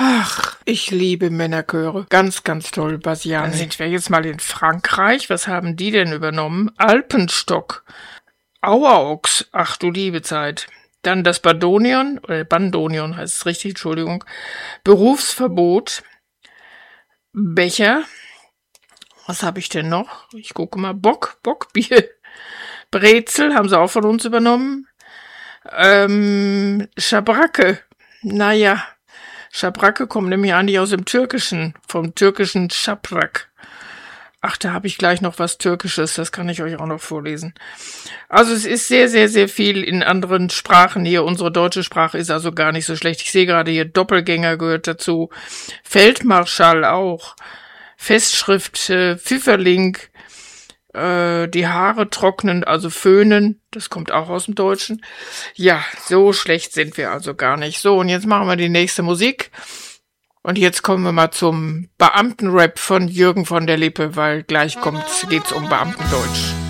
Ach, ich liebe Männerchöre. Ganz, ganz toll, Basiane. Dann sind wir jetzt mal in Frankreich. Was haben die denn übernommen? Alpenstock. Auerochs. Ach du liebe Zeit. Dann das Bandonion, oder Bandonion heißt es richtig, Entschuldigung. Berufsverbot. Becher. Was habe ich denn noch? Ich gucke mal. Bockbier. Brezel haben sie auch von uns übernommen. Schabracke. Naja, Schabracke kommt nämlich eigentlich aus dem Türkischen, vom türkischen Schabrak. Ach, da habe ich gleich noch was Türkisches, das kann ich euch auch noch vorlesen. Also es ist sehr, sehr, sehr viel in anderen Sprachen hier. Unsere deutsche Sprache ist also gar nicht so schlecht. Ich sehe gerade hier, Doppelgänger gehört dazu. Feldmarschall auch. Festschrift, Pfifferling. Die Haare trocknen, also föhnen, das kommt auch aus dem Deutschen. Ja, so schlecht sind wir also gar nicht. So, und jetzt machen wir die nächste Musik. Und jetzt kommen wir mal zum Beamtenrap von Jürgen von der Lippe, weil gleich geht's um Beamtendeutsch.